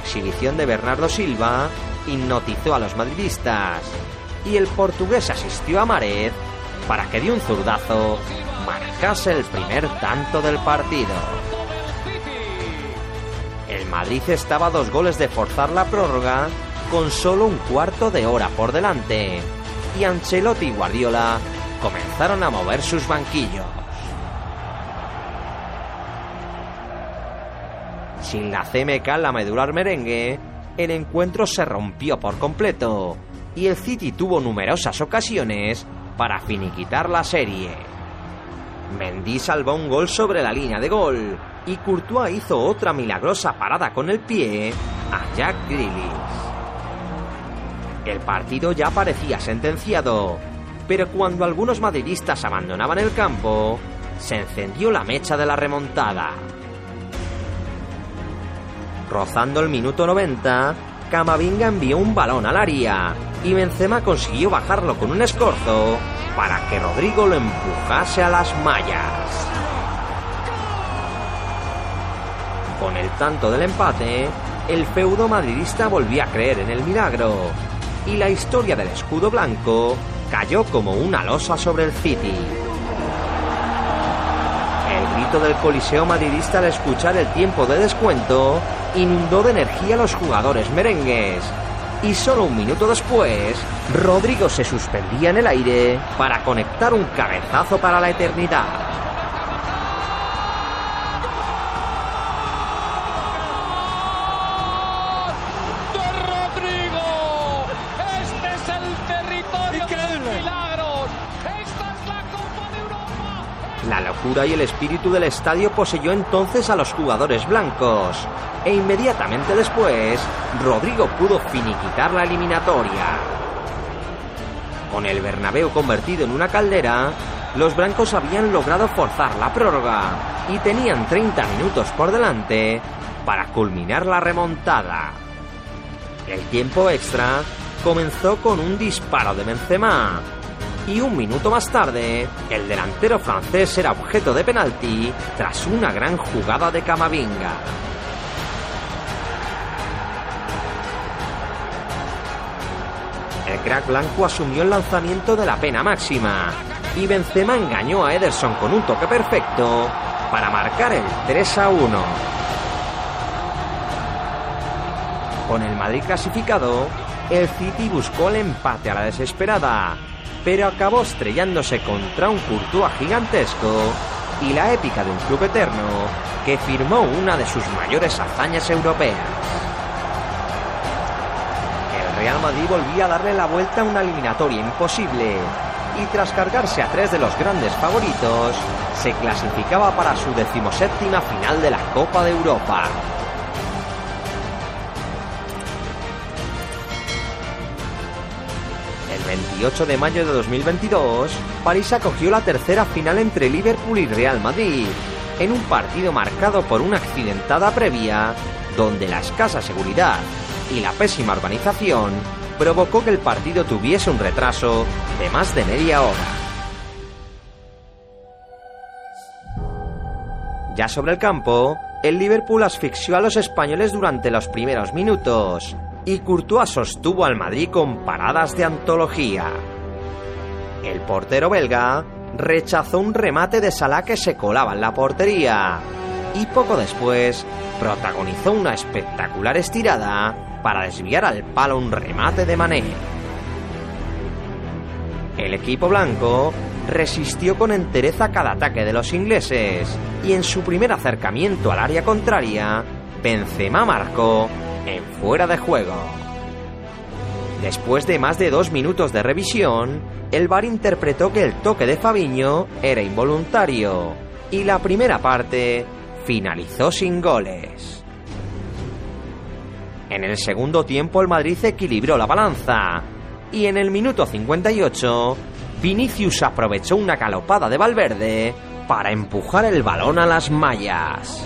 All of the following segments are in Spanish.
exhibición de Bernardo Silva hipnotizó a los madridistas y el portugués asistió a Mahrez para que de un zurdazo marcase el primer tanto del partido. El Madrid estaba a 2 goles de forzar la prórroga con solo un cuarto de hora por delante y Ancelotti y Guardiola comenzaron a mover sus banquillos. Sin la CMK en la medular merengue, el encuentro se rompió por completo y el City tuvo numerosas ocasiones para finiquitar la serie. Mendy salvó un gol sobre la línea de gol y Courtois hizo otra milagrosa parada con el pie a Jack Grealish. El partido ya parecía sentenciado, pero cuando algunos madridistas abandonaban el campo, se encendió la mecha de la remontada. Rozando el minuto 90, Camavinga envió un balón al área y Benzema consiguió bajarlo con un escorzo para que Rodrigo lo empujase a las mallas. Con el tanto del empate, el feudo madridista volvió a creer en el milagro y la historia del escudo blanco cayó como una losa sobre el City. El grito del coliseo madridista al escuchar el tiempo de descuento inundó de energía a los jugadores merengues y solo un minuto después, Rodrigo se suspendía en el aire para conectar un cabezazo para la eternidad. La locura y el espíritu del estadio poseyó entonces a los jugadores blancos e inmediatamente después Rodrigo pudo finiquitar la eliminatoria. Con el Bernabéu convertido en una caldera, los blancos habían logrado forzar la prórroga y tenían 30 minutos por delante para culminar la remontada. El tiempo extra comenzó con un disparo de Benzema y un minuto más tarde, el delantero francés era objeto de penalti tras una gran jugada de Camavinga. El crack blanco asumió el lanzamiento de la pena máxima y Benzema engañó a Ederson con un toque perfecto para marcar el 3-1. Con el Madrid clasificado, el City buscó el empate a la desesperada, pero acabó estrellándose contra un Courtois gigantesco y la épica de un club eterno que firmó una de sus mayores hazañas europeas. El Real Madrid volvía a darle la vuelta a una eliminatoria imposible y tras cargarse a 3 de los grandes favoritos, se clasificaba para su 17ª final de la Copa de Europa. El 28 de mayo de 2022, París acogió la tercera final entre Liverpool y Real Madrid, en un partido marcado por una accidentada previa, donde la escasa seguridad y la pésima organización provocó que el partido tuviese un retraso de más de media hora. Ya sobre el campo, el Liverpool asfixió a los españoles durante los primeros minutos y Courtois sostuvo al Madrid con paradas de antología. El portero belga rechazó un remate de Salah que se colaba en la portería y poco después protagonizó una espectacular estirada para desviar al palo un remate de Mané. El equipo blanco resistió con entereza cada ataque de los ingleses y en su primer acercamiento al área contraria, Benzema marcó en fuera de juego. Después de más de 2 minutos de revisión, el VAR interpretó que el toque de Fabinho era involuntario y la primera parte finalizó sin goles. En el segundo tiempo el Madrid equilibró la balanza y en el minuto 58 Vinicius aprovechó una galopada de Valverde para empujar el balón a las mallas.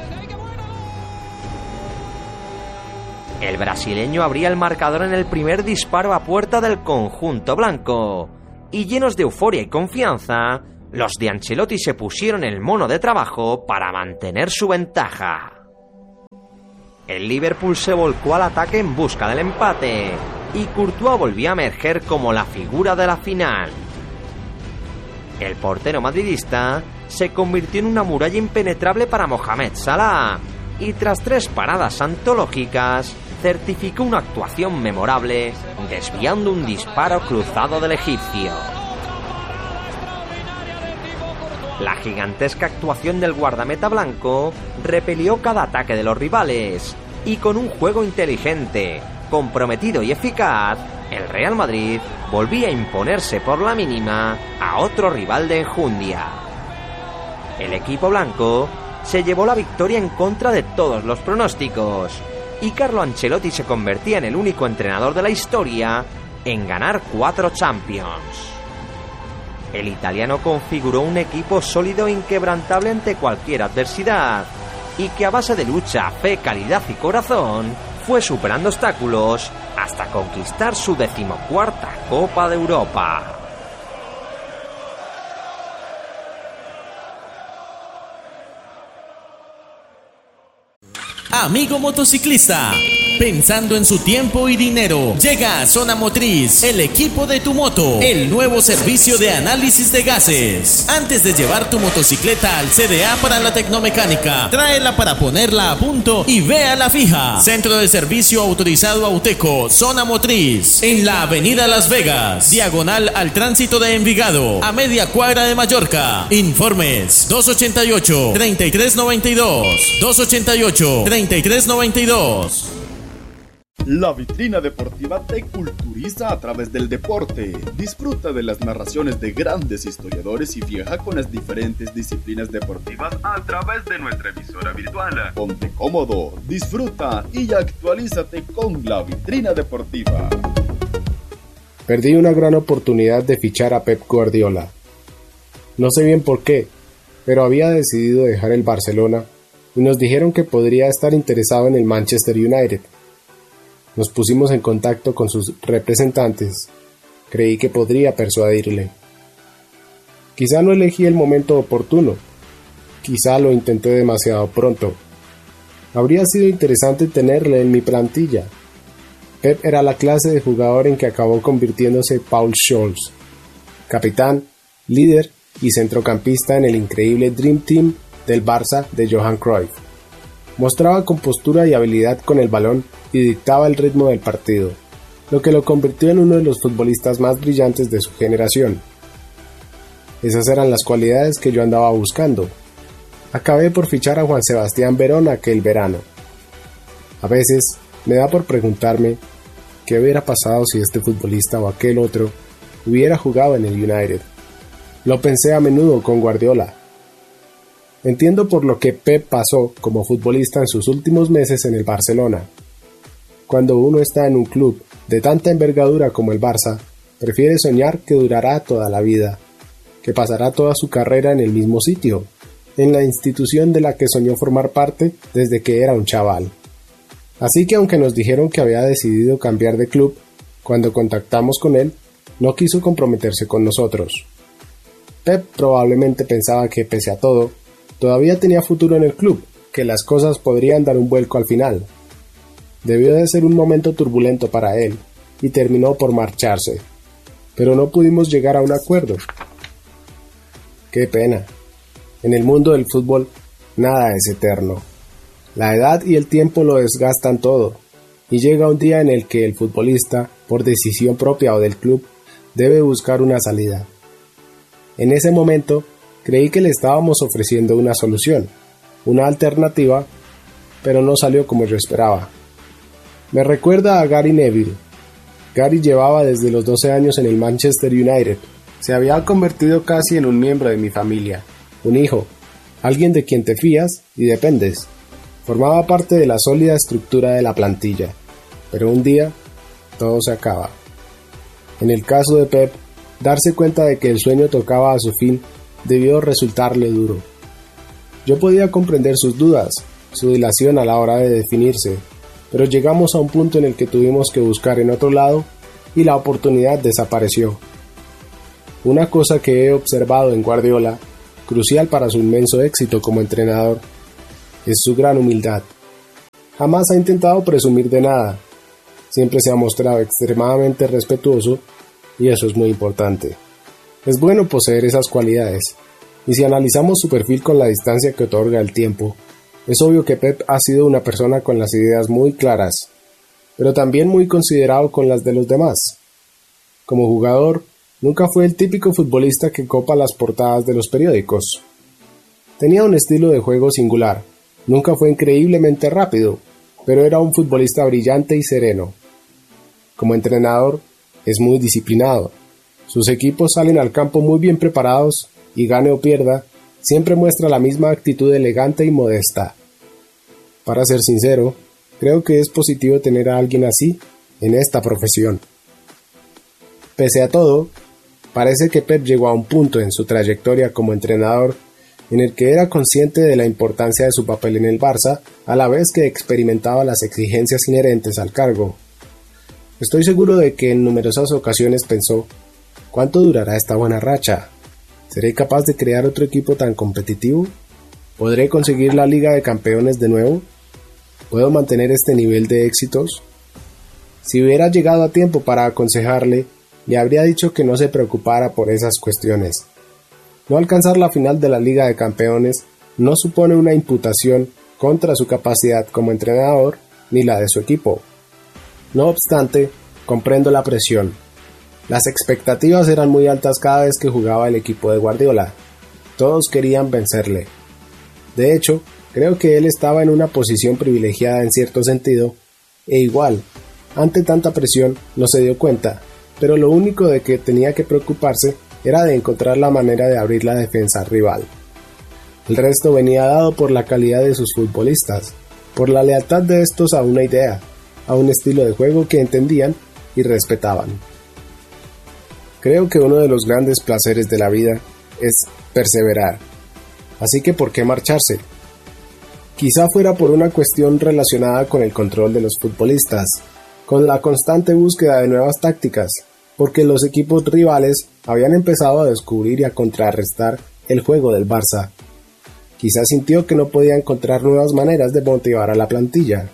El brasileño abría el marcador en el primer disparo a puerta del conjunto blanco y llenos de euforia y confianza, los de Ancelotti se pusieron el mono de trabajo para mantener su ventaja. el Liverpool se volcó al ataque en busca del empate y Courtois volvió a emerger como la figura de la final. El portero madridista se convirtió en una muralla impenetrable para Mohamed Salah y tras 3 paradas antológicas certificó una actuación memorable desviando un disparo cruzado del egipcio. La gigantesca actuación del guardameta blanco repelió cada ataque de los rivales y con un juego inteligente, comprometido y eficaz, el Real Madrid volvía a imponerse por la mínima a otro rival de enjundia. El equipo blanco se llevó la victoria en contra de todos los pronósticos y Carlo Ancelotti se convertía en el único entrenador de la historia en ganar 4 Champions. El italiano configuró un equipo sólido e inquebrantable ante cualquier adversidad y que a base de lucha, fe, calidad y corazón fue superando obstáculos hasta conquistar su 14ª Copa de Europa. Amigo motociclista, pensando en su tiempo y dinero, llega a Zona Motriz, el equipo de tu moto, el nuevo servicio de análisis de gases. Antes de llevar tu motocicleta al CDA para la tecnomecánica, tráela para ponerla a punto y véala fija. Centro de servicio autorizado Auteco, Zona Motriz, en la avenida Las Vegas, diagonal al tránsito de Envigado, a media cuadra de Mallorca. Informes 288-3392, 288-3392. La vitrina deportiva te culturiza a través del deporte. Disfruta de las narraciones de grandes historiadores y viaja con las diferentes disciplinas deportivas a través de nuestra emisora virtual. Ponte cómodo, disfruta y actualízate con la vitrina deportiva. Perdí una gran oportunidad de fichar a Pep Guardiola. No sé bien por qué, pero había decidido dejar el Barcelona y nos dijeron que podría estar interesado en el Manchester United. Nos pusimos en contacto con sus representantes. Creí que podría persuadirle. Quizá no elegí el momento oportuno. Quizá lo intenté demasiado pronto. Habría sido interesante tenerle en mi plantilla. Pep era la clase de jugador en que acabó convirtiéndose Paul Scholes, capitán, líder y centrocampista en el increíble Dream Team del Barça de Johan Cruyff. Mostraba compostura y habilidad con el balón y dictaba el ritmo del partido, lo que lo convirtió en uno de los futbolistas más brillantes de su generación. Esas eran las cualidades que yo andaba buscando. Acabé por fichar a Juan Sebastián Verón aquel verano. A veces me da por preguntarme qué hubiera pasado si este futbolista o aquel otro hubiera jugado en el United. Lo pensé a menudo con Guardiola. Entiendo por lo que Pep pasó como futbolista en sus últimos meses en el Barcelona. Cuando uno está en un club de tanta envergadura como el Barça, prefiere soñar que durará toda la vida, que pasará toda su carrera en el mismo sitio, en la institución de la que soñó formar parte desde que era un chaval. Así que aunque nos dijeron que había decidido cambiar de club, cuando contactamos con él, no quiso comprometerse con nosotros. Pep probablemente pensaba que, pese a todo, todavía tenía futuro en el club, que las cosas podrían dar un vuelco al final. Debió de ser un momento turbulento para él, y terminó por marcharse. Pero no pudimos llegar a un acuerdo. ¡Qué pena! En el mundo del fútbol, nada es eterno. La edad y el tiempo lo desgastan todo, y llega un día en el que el futbolista, por decisión propia o del club, debe buscar una salida. En ese momento, creí que le estábamos ofreciendo una solución, una alternativa, pero no salió como yo esperaba. Me recuerda a Gary Neville. Gary llevaba desde los 12 años en el Manchester United. Se había convertido casi en un miembro de mi familia, un hijo, alguien de quien te fías y dependes. Formaba parte de la sólida estructura de la plantilla, pero un día todo se acaba. En el caso de Pep, darse cuenta de que el sueño tocaba a su fin debió resultarle duro. Yo podía comprender sus dudas, su dilación a la hora de definirse, pero llegamos a un punto en el que tuvimos que buscar en otro lado y la oportunidad desapareció. Una cosa que he observado en Guardiola, crucial para su inmenso éxito como entrenador, es su gran humildad. Jamás ha intentado presumir de nada. Siempre se ha mostrado extremadamente respetuoso y eso es muy importante. Es bueno poseer esas cualidades. Y si analizamos su perfil con la distancia que otorga el tiempo, es obvio que Pep ha sido una persona con las ideas muy claras, pero también muy considerado con las de los demás. Como jugador, nunca fue el típico futbolista que copa las portadas de los periódicos. Tenía un estilo de juego singular, nunca fue increíblemente rápido, pero era un futbolista brillante y sereno. Como entrenador, es muy disciplinado. Sus equipos salen al campo muy bien preparados y gane o pierda, siempre muestra la misma actitud elegante y modesta. Para ser sincero, creo que es positivo tener a alguien así en esta profesión. Pese a todo, parece que Pep llegó a un punto en su trayectoria como entrenador en el que era consciente de la importancia de su papel en el Barça, a la vez que experimentaba las exigencias inherentes al cargo. Estoy seguro de que en numerosas ocasiones pensó: ¿cuánto durará esta buena racha? ¿Seré capaz de crear otro equipo tan competitivo? ¿Podré conseguir la Liga de Campeones de nuevo? ¿Puedo mantener este nivel de éxitos? Si hubiera llegado a tiempo para aconsejarle, le habría dicho que no se preocupara por esas cuestiones. No alcanzar la final de la Liga de Campeones no supone una imputación contra su capacidad como entrenador ni la de su equipo. No obstante, comprendo la presión. Las expectativas eran muy altas cada vez que jugaba el equipo de Guardiola. Todos querían vencerle. De hecho, creo que él estaba en una posición privilegiada en cierto sentido, e igual, ante tanta presión, no se dio cuenta, pero lo único de que tenía que preocuparse era de encontrar la manera de abrir la defensa rival. El resto venía dado por la calidad de sus futbolistas, por la lealtad de estos a una idea, a un estilo de juego que entendían y respetaban. Creo que uno de los grandes placeres de la vida es perseverar. Así que ¿por qué marcharse? Quizá fuera por una cuestión relacionada con el control de los futbolistas, con la constante búsqueda de nuevas tácticas, porque los equipos rivales habían empezado a descubrir y a contrarrestar el juego del Barça. Quizá sintió que no podía encontrar nuevas maneras de motivar a la plantilla.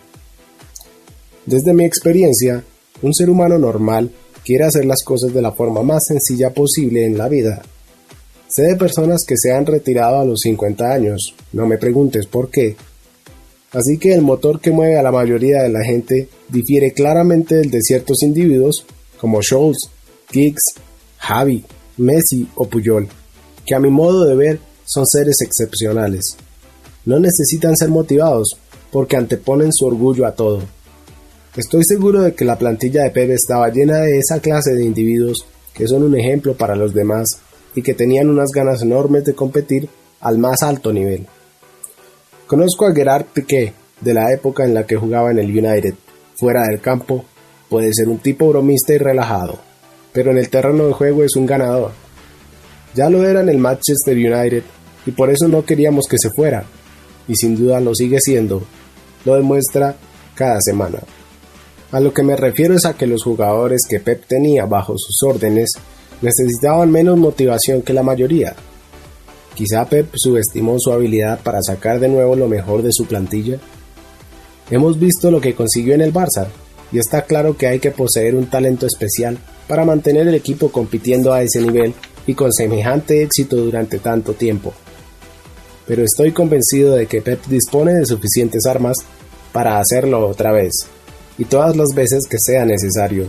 Desde mi experiencia, un ser humano normal quiere hacer las cosas de la forma más sencilla posible en la vida. Sé de personas que se han retirado a los 50 años, no me preguntes por qué. Así que el motor que mueve a la mayoría de la gente difiere claramente del de ciertos individuos como Scholes, Giggs, Xavi, Messi o Puyol, que a mi modo de ver son seres excepcionales. No necesitan ser motivados porque anteponen su orgullo a todo. Estoy seguro de que la plantilla de Pep estaba llena de esa clase de individuos que son un ejemplo para los demás y que tenían unas ganas enormes de competir al más alto nivel. Conozco a Gerard Piqué, de la época en la que jugaba en el United. Fuera del campo, puede ser un tipo bromista y relajado, pero en el terreno de juego es un ganador. Ya lo era en el Manchester United y por eso no queríamos que se fuera, y sin duda lo sigue siendo. Lo demuestra cada semana. A lo que me refiero es a que los jugadores que Pep tenía bajo sus órdenes necesitaban menos motivación que la mayoría. Quizá Pep subestimó su habilidad para sacar de nuevo lo mejor de su plantilla. Hemos visto lo que consiguió en el Barça, y está claro que hay que poseer un talento especial para mantener el equipo compitiendo a ese nivel y con semejante éxito durante tanto tiempo. Pero estoy convencido de que Pep dispone de suficientes armas para hacerlo otra vez, y todas las veces que sea necesario.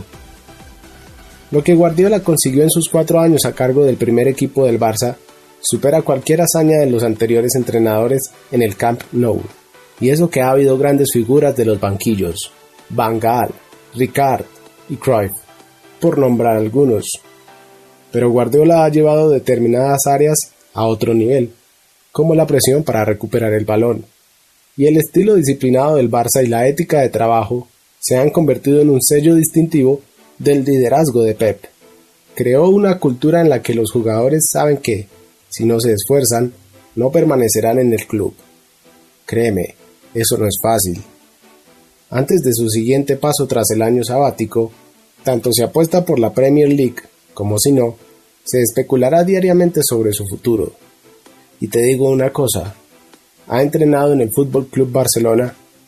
Lo que Guardiola consiguió en sus 4 años a cargo del primer equipo del Barça supera cualquier hazaña de los anteriores entrenadores en el Camp Nou, y eso que ha habido grandes figuras de los banquillos, Van Gaal, Rijkaard y Cruyff, por nombrar algunos. Pero Guardiola ha llevado determinadas áreas a otro nivel, como la presión para recuperar el balón, y el estilo disciplinado del Barça y la ética de trabajo se han convertido en un sello distintivo del liderazgo de Pep. Creó una cultura en la que los jugadores saben que, si no se esfuerzan, no permanecerán en el club. Créeme, eso no es fácil. Antes de su siguiente paso tras el año sabático, tanto se apuesta por la Premier League como si no, se especulará diariamente sobre su futuro. Y te digo una cosa, ha entrenado en el Fútbol Club Barcelona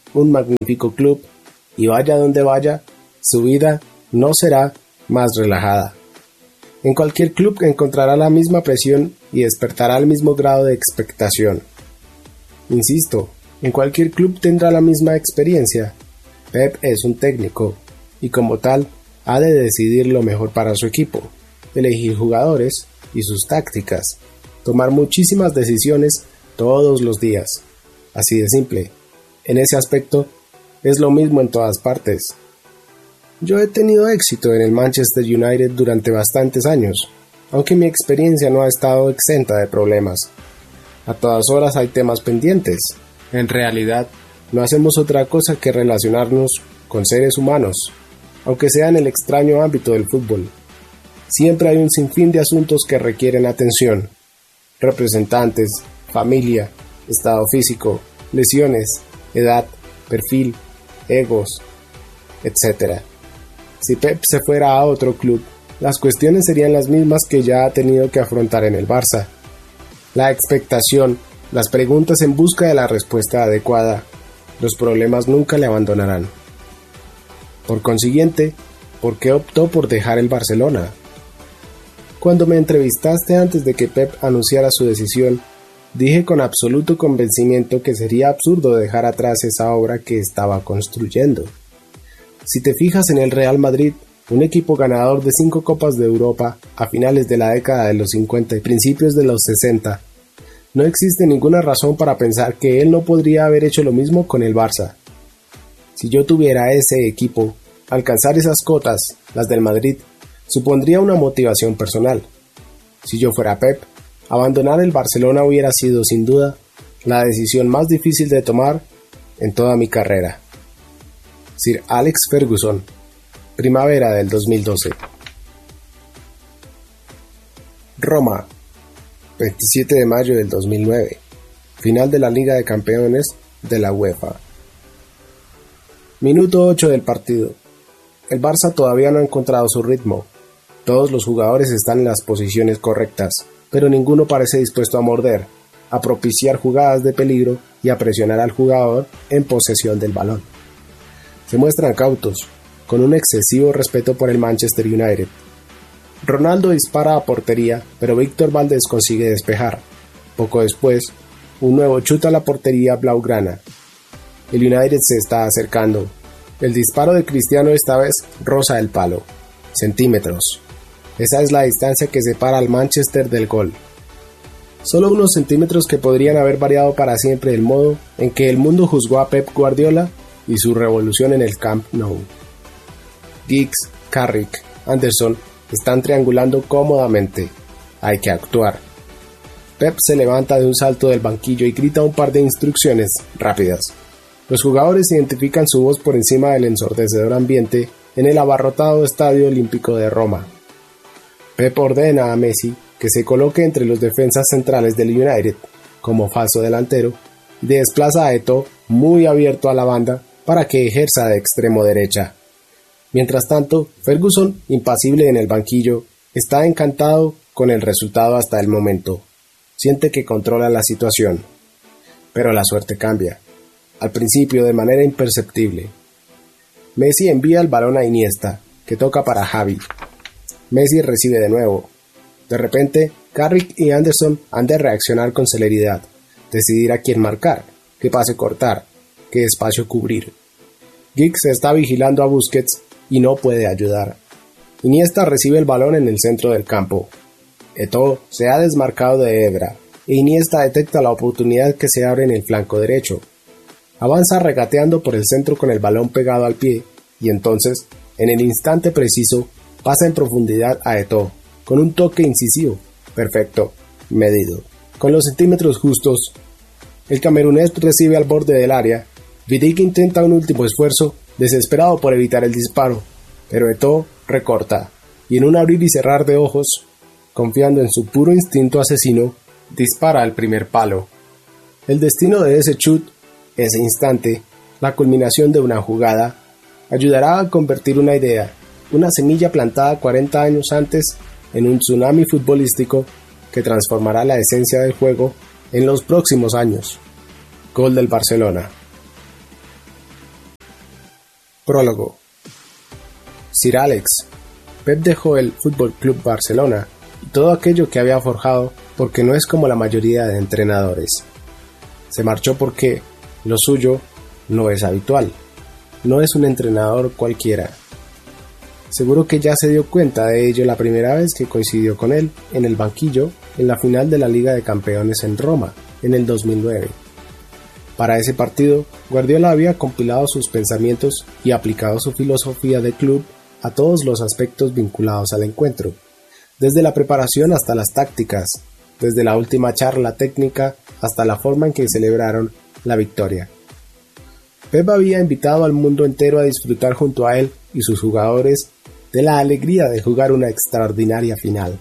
un magnífico club y vaya donde vaya, su vida no será más relajada. En cualquier club encontrará la misma presión y despertará el mismo grado de expectación. Insisto, en cualquier club tendrá la misma experiencia. Pep es un técnico y como tal ha de decidir lo mejor para su equipo, elegir jugadores y sus tácticas, tomar muchísimas decisiones todos los días. Así de simple. En ese aspecto es lo mismo en todas partes. Yo he tenido éxito en el Manchester United durante bastantes años, aunque mi experiencia no ha estado exenta de problemas. A todas horas hay temas pendientes. En realidad, no hacemos otra cosa que relacionarnos con seres humanos, aunque sea en el extraño ámbito del fútbol. Siempre hay un sinfín de asuntos que requieren atención. Representantes, familia, estado físico, lesiones, edad, perfil, egos, etc. Si Pep se fuera a otro club, las cuestiones serían las mismas que ya ha tenido que afrontar en el Barça. La expectación, las preguntas en busca de la respuesta adecuada, los problemas nunca le abandonarán. Por consiguiente, ¿por qué optó por dejar el Barcelona? Cuando me entrevistaste antes de que Pep anunciara su decisión, dije con absoluto convencimiento que sería absurdo dejar atrás esa obra que estaba construyendo. Si te fijas en el Real Madrid, un equipo ganador de 5 Copas de Europa a finales de la década de los 50 y principios de los 60, no existe ninguna razón para pensar que él no podría haber hecho lo mismo con el Barça. Si yo tuviera ese equipo, alcanzar esas cotas, las del Madrid, supondría una motivación personal. Si yo fuera Pep, abandonar el Barcelona hubiera sido, sin duda, la decisión más difícil de tomar en toda mi carrera. Sir Alex Ferguson, primavera del 2012. Roma, 27 de mayo del 2009. Final de la Liga de Campeones de la UEFA. Minuto 8 del partido. El Barça todavía no ha encontrado su ritmo. Todos los jugadores están en las posiciones correctas, pero ninguno parece dispuesto a morder, a propiciar jugadas de peligro y a presionar al jugador en posesión del balón. Se muestran cautos, con un excesivo respeto por el Manchester United. Ronaldo dispara a portería, pero Víctor Valdés consigue despejar. Poco después, un nuevo chute a la portería blaugrana. El United se está acercando. El disparo de Cristiano esta vez roza el palo. Centímetros. Esa es la distancia que separa al Manchester del gol. Solo unos centímetros que podrían haber variado para siempre el modo en que el mundo juzgó a Pep Guardiola y su revolución en el Camp Nou. Giggs, Carrick, Anderson están triangulando cómodamente. Hay que actuar. Pep se levanta de un salto del banquillo y grita un par de instrucciones rápidas. Los jugadores identifican su voz por encima del ensordecedor ambiente en el abarrotado Estadio Olímpico de Roma. Pep ordena a Messi que se coloque entre los defensas centrales del United como falso delantero y desplaza a Eto'o muy abierto a la banda para que ejerza de extremo derecha. Mientras tanto, Ferguson, impasible en el banquillo, está encantado con el resultado hasta el momento. Siente que controla la situación. Pero la suerte cambia. Al principio de manera imperceptible. Messi envía el balón a Iniesta, que toca para Xavi. Messi recibe de nuevo. De repente, Carrick y Anderson han de reaccionar con celeridad, decidir a quién marcar, qué pase cortar, qué espacio cubrir. Giggs está vigilando a Busquets y no puede ayudar. Iniesta recibe el balón en el centro del campo. Eto'o se ha desmarcado de Evra e Iniesta detecta la oportunidad que se abre en el flanco derecho. Avanza regateando por el centro con el balón pegado al pie y entonces, en el instante preciso, pasa en profundidad a Eto'o con un toque incisivo, perfecto, medido, con los centímetros justos. El camerunés recibe al borde del área. Vidic intenta un último esfuerzo, desesperado por evitar el disparo, pero Eto'o recorta y en un abrir y cerrar de ojos, confiando en su puro instinto asesino, dispara al primer palo. El destino de ese chut, ese instante, la culminación de una jugada, ayudará a convertir una idea, una semilla plantada 40 años antes, en un tsunami futbolístico que transformará la esencia del juego en los próximos años. Gol del Barcelona. Prólogo. Sir Alex. Pep dejó el Fútbol Club Barcelona y todo aquello que había forjado porque no es como la mayoría de entrenadores. Se marchó porque lo suyo no es habitual. No es un entrenador cualquiera. Seguro que ya se dio cuenta de ello la primera vez que coincidió con él en el banquillo en la final de la Liga de Campeones en Roma, en el 2009. Para ese partido, Guardiola había compilado sus pensamientos y aplicado su filosofía de club a todos los aspectos vinculados al encuentro, desde la preparación hasta las tácticas, desde la última charla técnica hasta la forma en que celebraron la victoria. Pep había invitado al mundo entero a disfrutar junto a él y sus jugadores de la alegría de jugar una extraordinaria final.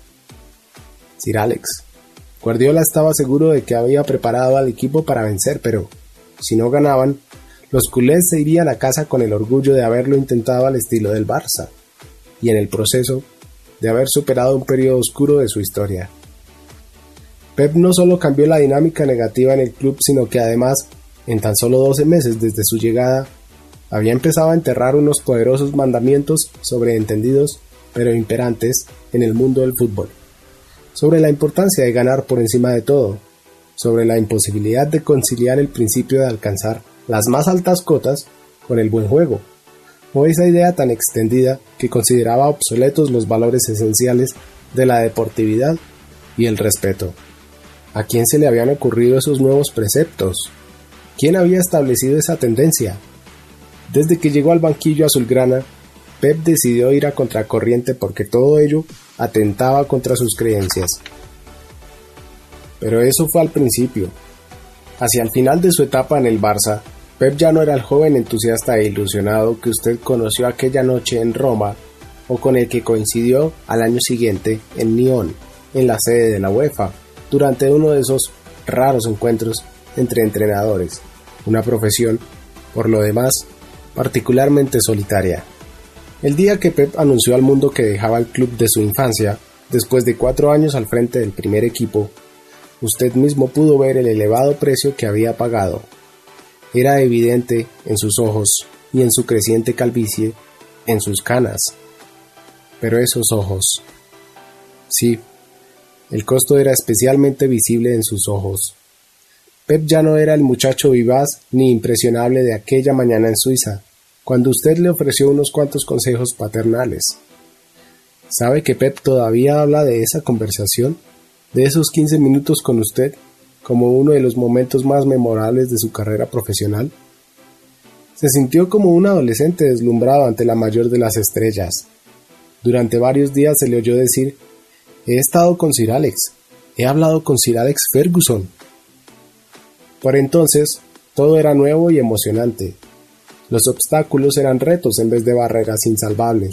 Sir Alex. Guardiola estaba seguro de que había preparado al equipo para vencer, pero si no ganaban, los culés se irían a casa con el orgullo de haberlo intentado al estilo del Barça, y en el proceso de haber superado un periodo oscuro de su historia. Pep no solo cambió la dinámica negativa en el club, sino que además, en tan solo 12 meses desde su llegada, había empezado a enterrar unos poderosos mandamientos sobreentendidos pero imperantes en el mundo del fútbol, sobre la importancia de ganar por encima de todo, sobre la imposibilidad de conciliar el principio de alcanzar las más altas cotas con el buen juego, o esa idea tan extendida que consideraba obsoletos los valores esenciales de la deportividad y el respeto. ¿A quién se le habían ocurrido esos nuevos preceptos? ¿Quién había establecido esa tendencia? Desde que llegó al banquillo azulgrana, Pep decidió ir a contracorriente porque todo ello atentaba contra sus creencias. Pero eso fue al principio. Hacia el final de su etapa en el Barça, Pep ya no era el joven entusiasta e ilusionado que usted conoció aquella noche en Roma o con el que coincidió al año siguiente en Nyon, en la sede de la UEFA, durante uno de esos raros encuentros entre entrenadores, una profesión, por lo demás, particularmente solitaria. El día que Pep anunció al mundo que dejaba el club de su infancia, después de 4 años al frente del primer equipo, usted mismo pudo ver el elevado precio que había pagado. Era evidente en sus ojos y en su creciente calvicie, en sus canas. Pero esos ojos. Sí, el costo era especialmente visible en sus ojos. Pep ya no era el muchacho vivaz ni impresionable de aquella mañana en Suiza, cuando usted le ofreció unos cuantos consejos paternales. ¿Sabe que Pep todavía habla de esa conversación, de esos 15 minutos con usted, como uno de los momentos más memorables de su carrera profesional? Se sintió como un adolescente deslumbrado ante la mayor de las estrellas. Durante varios días se le oyó decir: «He estado con Sir Alex, he hablado con Sir Alex Ferguson». Por entonces, todo era nuevo y emocionante. Los obstáculos eran retos en vez de barreras insalvables.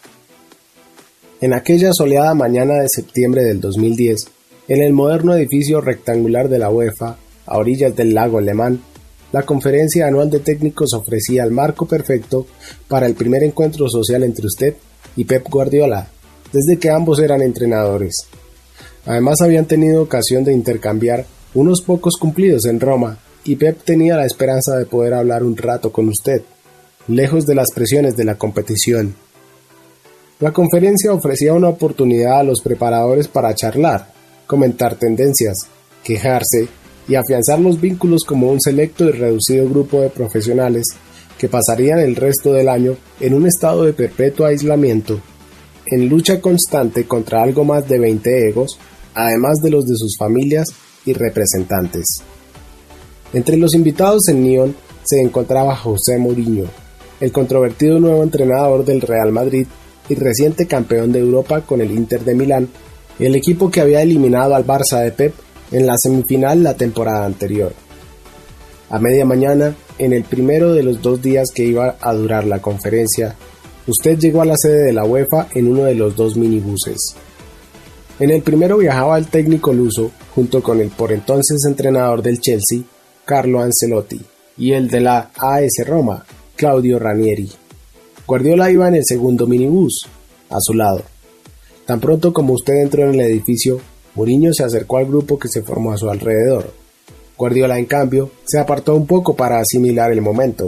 En aquella soleada mañana de septiembre del 2010, en el moderno edificio rectangular de la UEFA, a orillas del lago Le Mans, la conferencia anual de técnicos ofrecía el marco perfecto para el primer encuentro social entre usted y Pep Guardiola, desde que ambos eran entrenadores. Además habían tenido ocasión de intercambiar unos pocos cumplidos en Roma, y Pep tenía la esperanza de poder hablar un rato con usted, lejos de las presiones de la competición. La conferencia ofrecía una oportunidad a los preparadores para charlar, comentar tendencias, quejarse y afianzar los vínculos como un selecto y reducido grupo de profesionales que pasarían el resto del año en un estado de perpetuo aislamiento, en lucha constante contra algo más de 20 egos, además de los de sus familias y representantes. Entre los invitados en Nyon se encontraba José Mourinho, el controvertido nuevo entrenador del Real Madrid y reciente campeón de Europa con el Inter de Milán, el equipo que había eliminado al Barça de Pep en la semifinal la temporada anterior. A media mañana, en el primero de los 2 días que iba a durar la conferencia, usted llegó a la sede de la UEFA en uno de los 2 minibuses. En el primero viajaba el técnico luso, junto con el por entonces entrenador del Chelsea, Carlo Ancelotti, y el de la AS Roma, Claudio Ranieri. Guardiola iba en el segundo minibús, a su lado. Tan pronto como usted entró en el edificio, Mourinho se acercó al grupo que se formó a su alrededor. Guardiola, en cambio, se apartó un poco para asimilar el momento.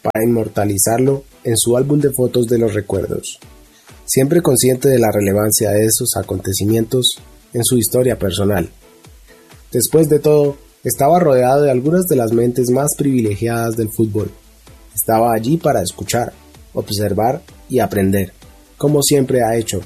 para inmortalizarlo en su álbum de fotos de los recuerdos, siempre consciente de la relevancia de esos acontecimientos en su historia personal. Después de todo, estaba rodeado de algunas de las mentes más privilegiadas del fútbol. Estaba allí para escuchar, observar y aprender, como siempre ha hecho.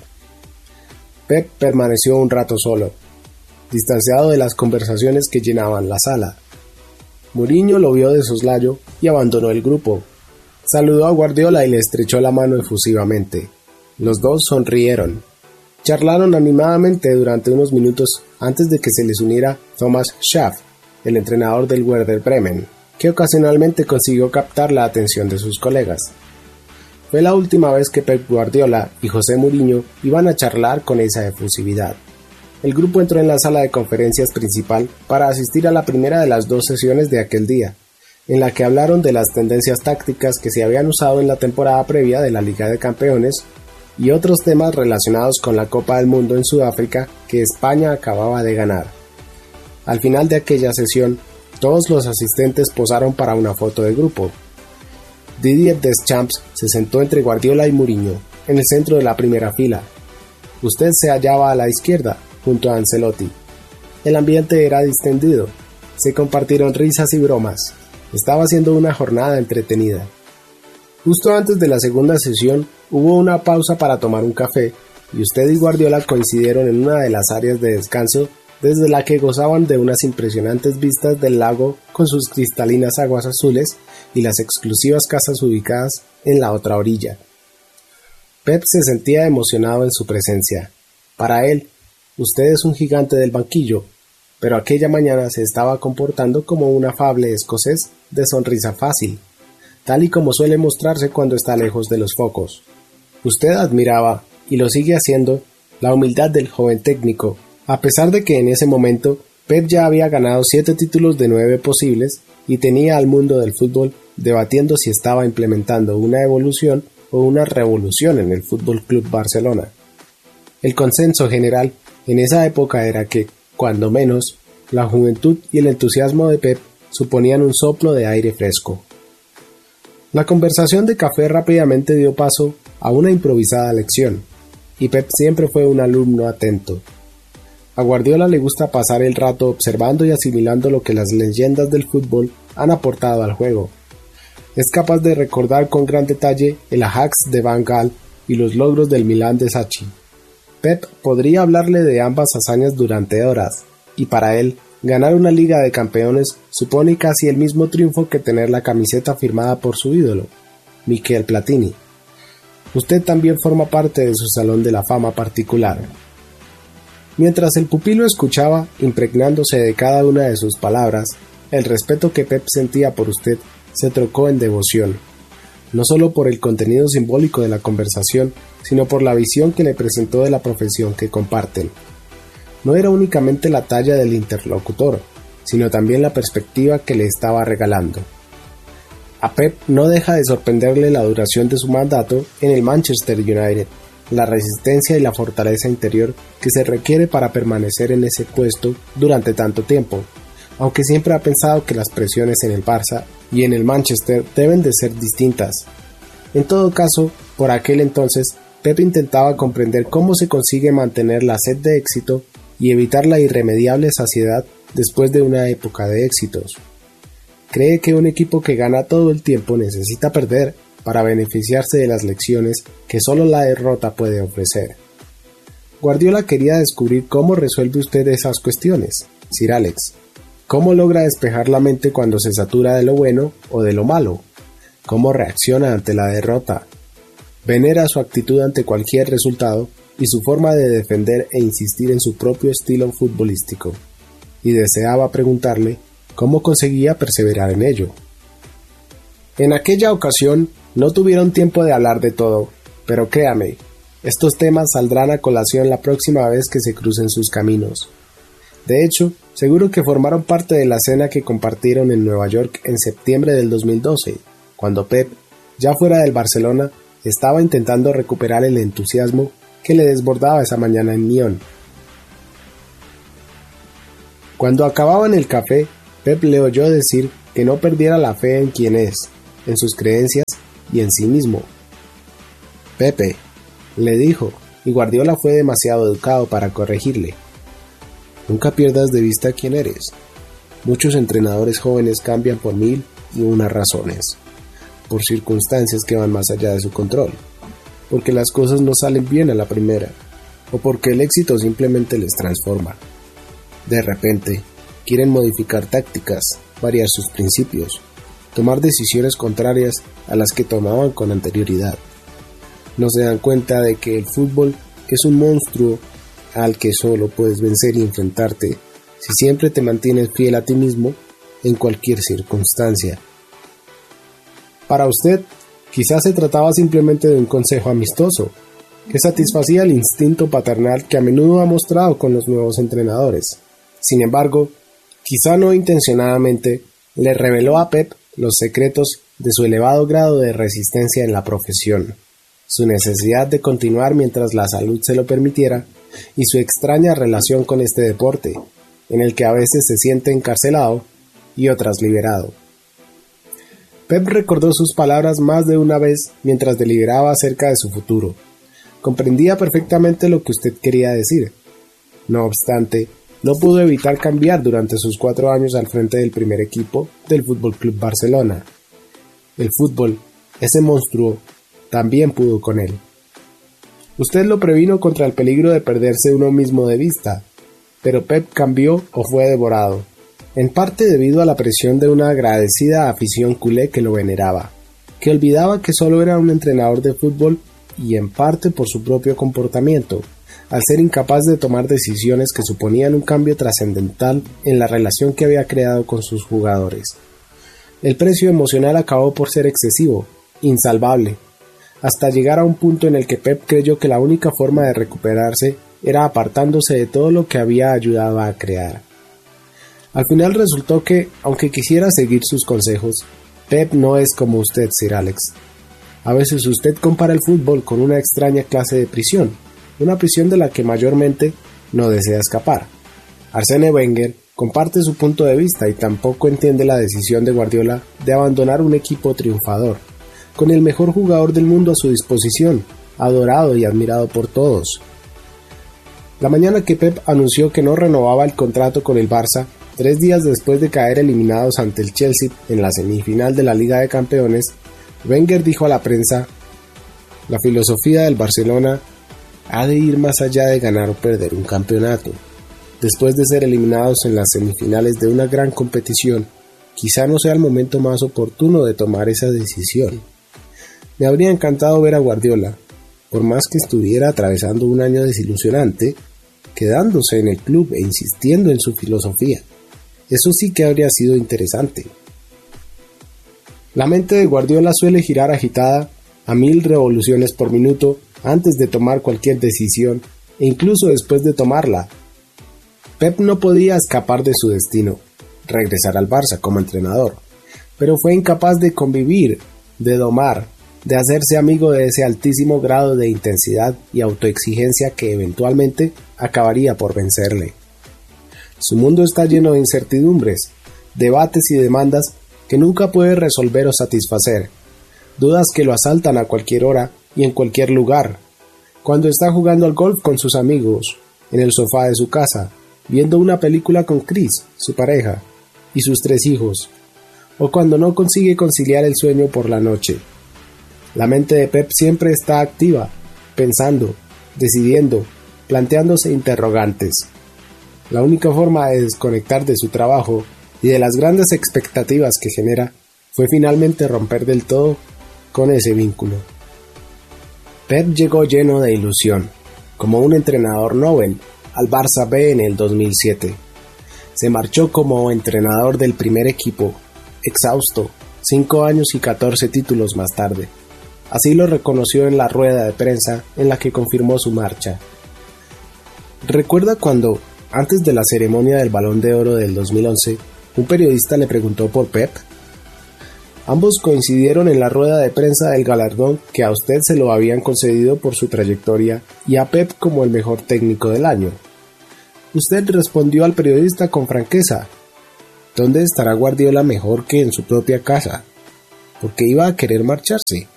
Pep permaneció un rato solo, distanciado de las conversaciones que llenaban la sala. Mourinho lo vio de soslayo y abandonó el grupo. Saludó a Guardiola y le estrechó la mano efusivamente. Los dos sonrieron. Charlaron animadamente durante unos minutos antes de que se les uniera Thomas Schaaf, el entrenador del Werder Bremen, que ocasionalmente consiguió captar la atención de sus colegas. Fue la última vez que Pep Guardiola y José Mourinho iban a charlar con esa efusividad. El grupo entró en la sala de conferencias principal para asistir a la primera de las 2 sesiones de aquel día, en la que hablaron de las tendencias tácticas que se habían usado en la temporada previa de la Liga de Campeones y otros temas relacionados con la Copa del Mundo en Sudáfrica que España acababa de ganar. Al final de aquella sesión, todos los asistentes posaron para una foto de grupo. Didier Deschamps se sentó entre Guardiola y Mourinho, en el centro de la primera fila. Usted se hallaba a la izquierda, junto a Ancelotti. El ambiente era distendido. Se compartieron risas y bromas. Estaba siendo una jornada entretenida. Justo antes de la segunda sesión, hubo una pausa para tomar un café, y usted y Guardiola coincidieron en una de las áreas de descanso desde la que gozaban de unas impresionantes vistas del lago con sus cristalinas aguas azules y las exclusivas casas ubicadas en la otra orilla. Pep se sentía emocionado en su presencia. Para él, usted es un gigante del banquillo, pero aquella mañana se estaba comportando como un afable escocés de sonrisa fácil, tal y como suele mostrarse cuando está lejos de los focos. Usted admiraba, y lo sigue haciendo, la humildad del joven técnico, a pesar de que en ese momento Pep ya había ganado 7 títulos de 9 posibles y tenía al mundo del fútbol debatiendo si estaba implementando una evolución o una revolución en el Fútbol Club Barcelona. El consenso general en esa época era que, cuando menos, la juventud y el entusiasmo de Pep suponían un soplo de aire fresco. La conversación de café rápidamente dio paso a una improvisada lección, y Pep siempre fue un alumno atento. A Guardiola le gusta pasar el rato observando y asimilando lo que las leyendas del fútbol han aportado al juego. Es capaz de recordar con gran detalle el Ajax de Van Gaal y los logros del Milan de Sacchi. Pep podría hablarle de ambas hazañas durante horas, y para él, ganar una Liga de Campeones supone casi el mismo triunfo que tener la camiseta firmada por su ídolo, Michel Platini. Usted también forma parte de su salón de la fama particular. Mientras el pupilo escuchaba, impregnándose de cada una de sus palabras, el respeto que Pep sentía por usted se trocó en devoción, no solo por el contenido simbólico de la conversación, sino por la visión que le presentó de la profesión que comparten. No era únicamente la talla del interlocutor, sino también la perspectiva que le estaba regalando. A Pep no deja de sorprenderle la duración de su mandato en el Manchester United, la resistencia y la fortaleza interior que se requiere para permanecer en ese puesto durante tanto tiempo, aunque siempre ha pensado que las presiones en el Barça y en el Manchester deben de ser distintas. En todo caso, por aquel entonces, Pep intentaba comprender cómo se consigue mantener la sed de éxito y evitar la irremediable saciedad después de una época de éxitos. Cree que un equipo que gana todo el tiempo necesita perder para beneficiarse de las lecciones que solo la derrota puede ofrecer. Guardiola quería descubrir cómo resuelve usted esas cuestiones, Sir Alex. ¿Cómo logra despejar la mente cuando se satura de lo bueno o de lo malo? ¿Cómo reacciona ante la derrota? Venera su actitud ante cualquier resultado y su forma de defender e insistir en su propio estilo futbolístico, y deseaba preguntarle cómo conseguía perseverar en ello. En aquella ocasión no tuvieron tiempo de hablar de todo, pero créame, estos temas saldrán a colación la próxima vez que se crucen sus caminos. De hecho, seguro que formaron parte de la cena que compartieron en Nueva York en septiembre del 2012, cuando Pep, ya fuera del Barcelona, estaba intentando recuperar el entusiasmo que le desbordaba esa mañana en Lyon. Cuando acababan el café, Pep le oyó decir que no perdiera la fe en quien es, en sus creencias y en sí mismo. Pepe, le dijo, y Guardiola fue demasiado educado para corregirle. Nunca pierdas de vista quién eres. Muchos entrenadores jóvenes cambian por 1001 razones, por circunstancias que van más allá de su control, porque las cosas no salen bien a la primera, o porque el éxito simplemente les transforma. De repente, quieren modificar tácticas, variar sus principios, tomar decisiones contrarias a las que tomaban con anterioridad. No se dan cuenta de que el fútbol es un monstruo al que solo puedes vencer y enfrentarte si siempre te mantienes fiel a ti mismo en cualquier circunstancia. Para usted, quizás se trataba simplemente de un consejo amistoso, que satisfacía el instinto paternal que a menudo ha mostrado con los nuevos entrenadores. Sin embargo, quizá no intencionadamente, le reveló a Pep los secretos de su elevado grado de resistencia en la profesión, su necesidad de continuar mientras la salud se lo permitiera y su extraña relación con este deporte, en el que a veces se siente encarcelado y otras liberado. Pep recordó sus palabras más de una vez mientras deliberaba acerca de su futuro. Comprendía perfectamente lo que usted quería decir. No obstante, no pudo evitar cambiar durante sus 4 años al frente del primer equipo del Fútbol Club Barcelona. El fútbol, ese monstruo, también pudo con él. Usted lo previno contra el peligro de perderse uno mismo de vista, pero Pep cambió o fue devorado, en parte debido a la presión de una agradecida afición culé que lo veneraba, que olvidaba que solo era un entrenador de fútbol y en parte por su propio comportamiento, al ser incapaz de tomar decisiones que suponían un cambio trascendental en la relación que había creado con sus jugadores. El precio emocional acabó por ser excesivo, insalvable, hasta llegar a un punto en el que Pep creyó que la única forma de recuperarse era apartándose de todo lo que había ayudado a crear. Al final resultó que, aunque quisiera seguir sus consejos, Pep no es como usted, Sir Alex. A veces usted compara el fútbol con una extraña clase de prisión, una prisión de la que mayormente no desea escapar. Arsène Wenger comparte su punto de vista y tampoco entiende la decisión de Guardiola de abandonar un equipo triunfador, con el mejor jugador del mundo a su disposición, adorado y admirado por todos. La mañana que Pep anunció que no renovaba el contrato con el Barça, 3 días después de caer eliminados ante el Chelsea en la semifinal de la Liga de Campeones, Wenger dijo a la prensa: "La filosofía del Barcelona ha de ir más allá de ganar o perder un campeonato. Después de ser eliminados en las semifinales de una gran competición, quizá no sea el momento más oportuno de tomar esa decisión. Me habría encantado ver a Guardiola, por más que estuviera atravesando un año desilusionante, quedándose en el club e insistiendo en su filosofía. Eso sí que habría sido interesante". La mente de Guardiola suele girar agitada a 1000 revoluciones por minuto antes de tomar cualquier decisión e incluso después de tomarla. Pep no podía escapar de su destino, regresar al Barça como entrenador, pero fue incapaz de convivir, de domar, de hacerse amigo de ese altísimo grado de intensidad y autoexigencia que eventualmente acabaría por vencerle. Su mundo está lleno de incertidumbres, debates y demandas que nunca puede resolver o satisfacer, dudas que lo asaltan a cualquier hora y en cualquier lugar, cuando está jugando al golf con sus amigos, en el sofá de su casa, viendo una película con Chris, su pareja, y sus 3 hijos, o cuando no consigue conciliar el sueño por la noche. La mente de Pep siempre está activa, pensando, decidiendo, planteándose interrogantes. La única forma de desconectar de su trabajo y de las grandes expectativas que genera fue finalmente romper del todo con ese vínculo. Pep llegó lleno de ilusión, como un entrenador Nobel, al Barça B en el 2007. Se marchó como entrenador del primer equipo, exhausto, 5 años y 14 títulos más tarde. Así lo reconoció en la rueda de prensa en la que confirmó su marcha. ¿Recuerda cuando, antes de la ceremonia del Balón de Oro del 2011, un periodista le preguntó por Pep? Ambos coincidieron en la rueda de prensa del galardón que a usted se lo habían concedido por su trayectoria y a Pep como el mejor técnico del año. Usted respondió al periodista con franqueza: ¿dónde estará Guardiola mejor que en su propia casa? porque iba a querer marcharse.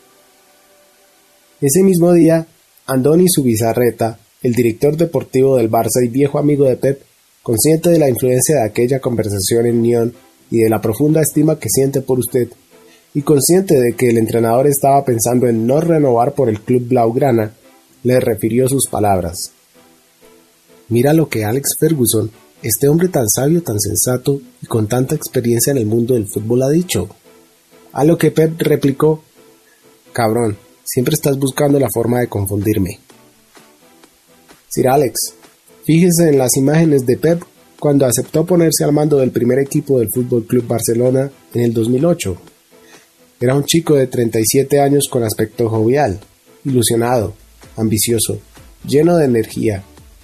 Ese mismo día, Andoni Zubizarreta, el director deportivo del Barça y viejo amigo de Pep, consciente de la influencia de aquella conversación en Nyon y de la profunda estima que siente por usted, y consciente de que el entrenador estaba pensando en no renovar por el club blaugrana, le refirió sus palabras. Mira lo que Alex Ferguson, este hombre tan sabio, tan sensato y con tanta experiencia en el mundo del fútbol, ha dicho. A lo que Pep replicó, cabrón, siempre estás buscando la forma de confundirme. Sir Alex, fíjese en las imágenes de Pep cuando aceptó ponerse al mando del primer equipo del Fútbol Club Barcelona en el 2008. Era un chico de 37 años con aspecto jovial, ilusionado, ambicioso, lleno de energía.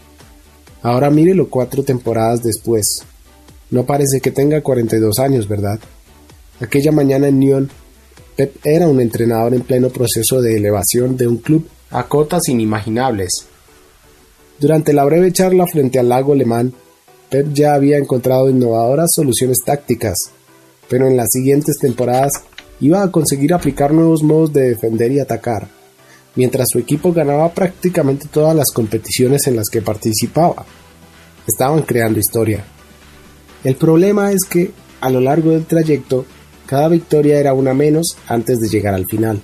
Ahora mírelo 4 temporadas después. No parece que tenga 42 años, ¿verdad? Aquella mañana en Nyon, Pep era un entrenador en pleno proceso de elevación de un club a cotas inimaginables. Durante la breve charla frente al lago Le Mans, Pep ya había encontrado innovadoras soluciones tácticas, pero en las siguientes temporadas iba a conseguir aplicar nuevos modos de defender y atacar, mientras su equipo ganaba prácticamente todas las competiciones en las que participaba. Estaban creando historia. El problema es que, a lo largo del trayecto, cada victoria era una menos antes de llegar al final.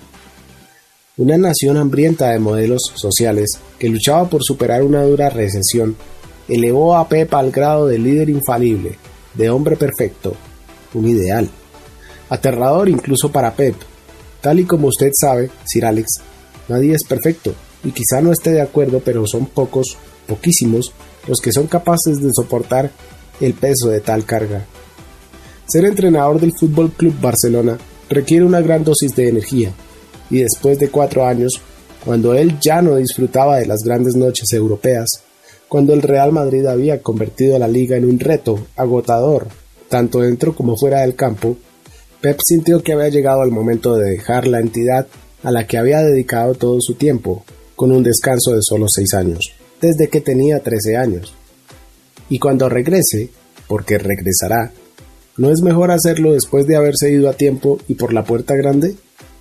Una nación hambrienta de modelos sociales que luchaba por superar una dura recesión elevó a Pep al grado de líder infalible, de hombre perfecto, un ideal. Aterrador incluso para Pep. Tal y como usted sabe, Sir Alex, nadie es perfecto, y quizá no esté de acuerdo, pero son pocos, poquísimos, los que son capaces de soportar el peso de tal carga. Ser entrenador del Fútbol Club Barcelona requiere una gran dosis de energía, y después de 4 años, cuando él ya no disfrutaba de las grandes noches europeas, cuando el Real Madrid había convertido a la liga en un reto agotador, tanto dentro como fuera del campo, Pep sintió que había llegado el momento de dejar la entidad a la que había dedicado todo su tiempo, con un descanso de solo 6 años, desde que tenía 13 años. Y cuando regrese, porque regresará, ¿no es mejor hacerlo después de haberse ido a tiempo y por la puerta grande?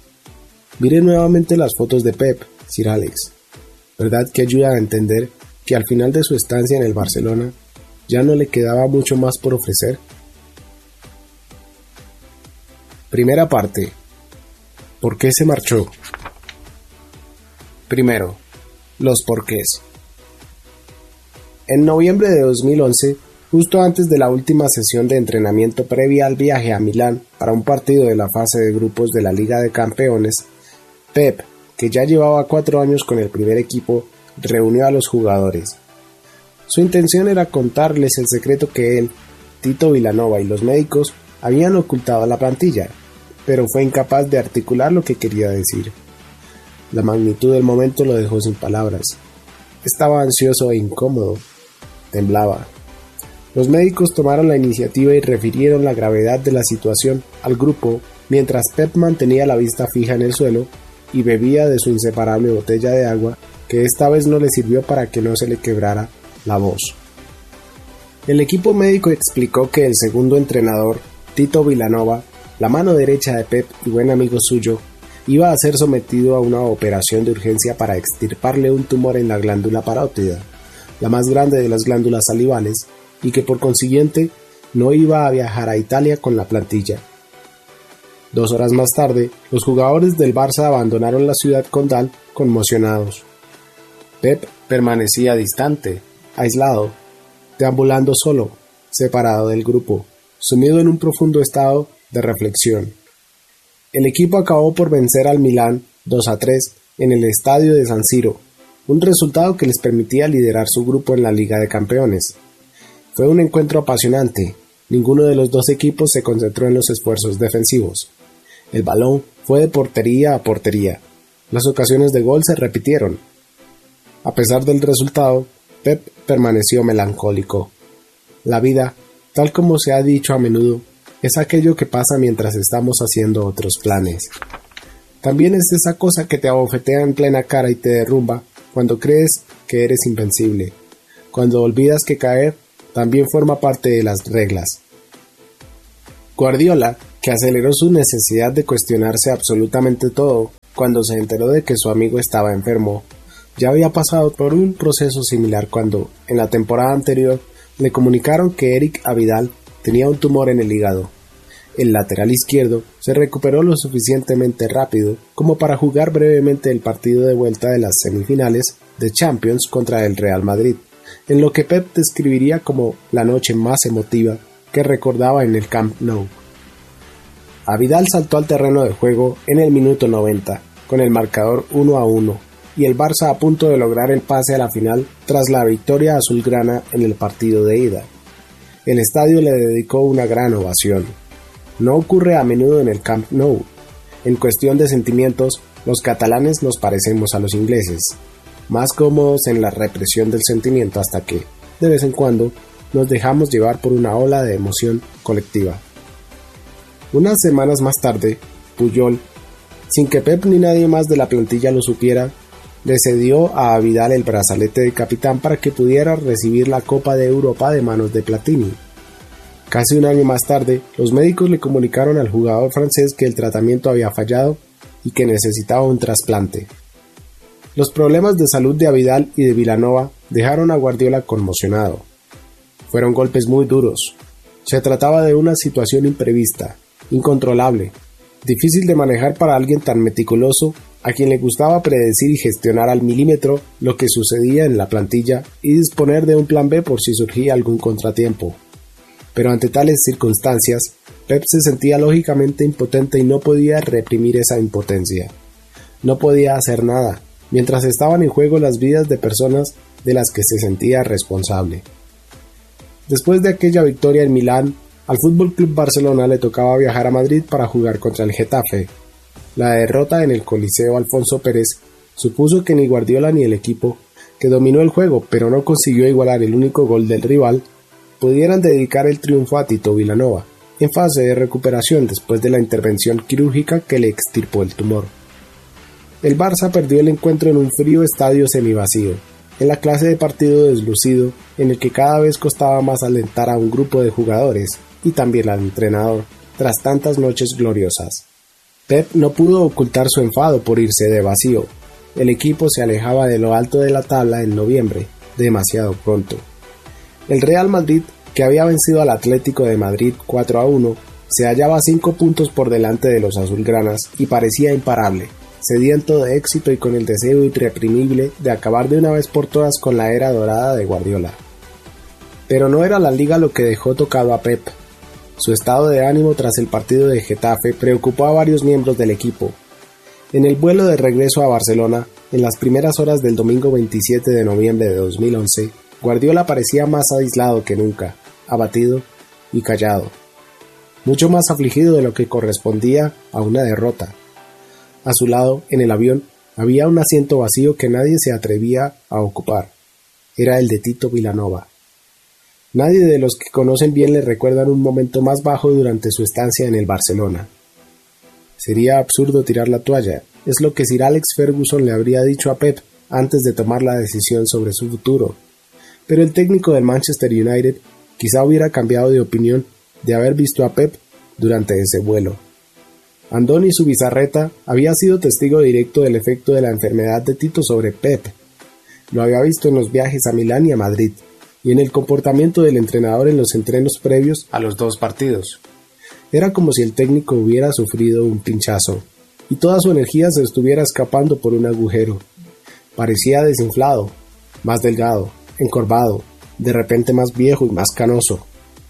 Mire nuevamente las fotos de Pep, Sir Alex. ¿Verdad que ayuda a entender que al final de su estancia en el Barcelona ya no le quedaba mucho más por ofrecer? Primera parte. ¿Por qué se marchó? Primero, los porqués. En noviembre de 2011, justo antes de la última sesión de entrenamiento previa al viaje a Milán para un partido de la fase de grupos de la Liga de Campeones, Pep, que ya llevaba 4 años con el primer equipo, reunió a los jugadores. Su intención era contarles el secreto que él, Tito Vilanova y los médicos habían ocultado a la plantilla, pero fue incapaz de articular lo que quería decir. La magnitud del momento lo dejó sin palabras. Estaba ansioso e incómodo. Temblaba. Los médicos tomaron la iniciativa y refirieron la gravedad de la situación al grupo, mientras Pep mantenía la vista fija en el suelo y bebía de su inseparable botella de agua, que esta vez no le sirvió para que no se le quebrara la voz. El equipo médico explicó que el segundo entrenador, Tito Vilanova, la mano derecha de Pep y buen amigo suyo, iba a ser sometido a una operación de urgencia para extirparle un tumor en la glándula parótida, la más grande de las glándulas salivales, y que por consiguiente no iba a viajar a Italia con la plantilla. 2 horas más tarde, los jugadores del Barça abandonaron la ciudad condal conmocionados. Pep permanecía distante, aislado, deambulando solo, separado del grupo, sumido en un profundo estado de reflexión. El equipo acabó por vencer al Milán 2-3 en el estadio de San Siro, un resultado que les permitía liderar su grupo en la Liga de Campeones. Fue un encuentro apasionante. Ninguno de los 2 equipos se concentró en los esfuerzos defensivos. El balón fue de portería a portería. Las ocasiones de gol se repitieron. A pesar del resultado, Pep permaneció melancólico. La vida, tal como se ha dicho a menudo, es aquello que pasa mientras estamos haciendo otros planes. También es esa cosa que te abofetea en plena cara y te derrumba cuando crees que eres invencible. Cuando olvidas que caer también forma parte de las reglas. Guardiola, que aceleró su necesidad de cuestionarse absolutamente todo cuando se enteró de que su amigo estaba enfermo. Ya había pasado por un proceso similar cuando, en la temporada anterior, le comunicaron que Eric Abidal tenía un tumor en el hígado. El lateral izquierdo se recuperó lo suficientemente rápido como para jugar brevemente el partido de vuelta de las semifinales de Champions contra el Real Madrid, en lo que Pep describiría como la noche más emotiva que recordaba en el Camp Nou. Abidal saltó al terreno de juego en el minuto 90, con el marcador 1-1, y el Barça a punto de lograr el pase a la final tras la victoria azulgrana en el partido de ida. El estadio le dedicó una gran ovación. No ocurre a menudo en el Camp Nou. En cuestión de sentimientos, los catalanes nos parecemos a los ingleses, más cómodos en la represión del sentimiento hasta que, de vez en cuando, nos dejamos llevar por una ola de emoción colectiva. Unas semanas más tarde, Puyol, sin que Pep ni nadie más de la plantilla lo supiera, le cedió a Abidal el brazalete de capitán para que pudiera recibir la Copa de Europa de manos de Platini. Casi un año más tarde, los médicos le comunicaron al jugador francés que el tratamiento había fallado y que necesitaba un trasplante. Los problemas de salud de Abidal y de Vilanova dejaron a Guardiola conmocionado. Fueron golpes muy duros. Se trataba de una situación imprevista, incontrolable, difícil de manejar para alguien tan meticuloso, a quien le gustaba predecir y gestionar al milímetro lo que sucedía en la plantilla y disponer de un plan B por si surgía algún contratiempo. Pero ante tales circunstancias, Pep se sentía lógicamente impotente y no podía reprimir esa impotencia. No podía hacer nada, mientras estaban en juego las vidas de personas de las que se sentía responsable. Después de aquella victoria en Milán, al FC Barcelona le tocaba viajar a Madrid para jugar contra el Getafe. La derrota en el Coliseo Alfonso Pérez supuso que ni Guardiola ni el equipo, que dominó el juego pero no consiguió igualar el único gol del rival, pudieran dedicar el triunfo a Tito Vilanova, en fase de recuperación después de la intervención quirúrgica que le extirpó el tumor. El Barça perdió el encuentro en un frío estadio semivacío, en la clase de partido deslucido en el que cada vez costaba más alentar a un grupo de jugadores y también al entrenador, tras tantas noches gloriosas. Pep no pudo ocultar su enfado por irse de vacío. El equipo se alejaba de lo alto de la tabla en noviembre, demasiado pronto. El Real Madrid, que había vencido al Atlético de Madrid 4-1, se hallaba 5 puntos por delante de los azulgranas y parecía imparable, sediento de éxito y con el deseo irreprimible de acabar de una vez por todas con la era dorada de Guardiola. Pero no era la Liga lo que dejó tocado a Pep. Su estado de ánimo tras el partido de Getafe preocupó a varios miembros del equipo. En el vuelo de regreso a Barcelona, en las primeras horas del domingo 27 de noviembre de 2011, Guardiola parecía más aislado que nunca, abatido y callado. Mucho más afligido de lo que correspondía a una derrota. A su lado, en el avión, había un asiento vacío que nadie se atrevía a ocupar. Era el de Tito Vilanova. Nadie de los que conocen bien le recuerdan un momento más bajo durante su estancia en el Barcelona. Sería absurdo tirar la toalla, es lo que Sir Alex Ferguson le habría dicho a Pep antes de tomar la decisión sobre su futuro. Pero el técnico del Manchester United quizá hubiera cambiado de opinión de haber visto a Pep durante ese vuelo. Andoni Zubizarreta había sido testigo directo del efecto de la enfermedad de Tito sobre Pep. Lo había visto en los viajes a Milán y a Madrid, y en el comportamiento del entrenador en los entrenos previos a los dos partidos. Era como si el técnico hubiera sufrido un pinchazo, y toda su energía se estuviera escapando por un agujero. Parecía desinflado, más delgado, encorvado, de repente más viejo y más canoso.